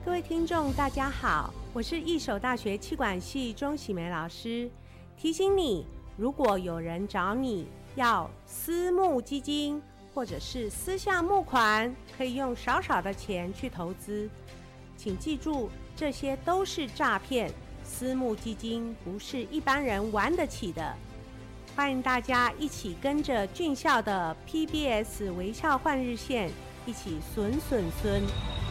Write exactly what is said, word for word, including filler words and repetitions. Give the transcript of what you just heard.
各位听众大家好，我是义守大学企管系钟喜梅老师。提醒你，如果有人找你要私募基金或者是私下募款，可以用少少的钱去投资，请记住，这些都是诈骗。私募基金不是一般人玩得起的。欢迎大家一起跟着俊孝的 P B S 微笑换日线，一起损损孙。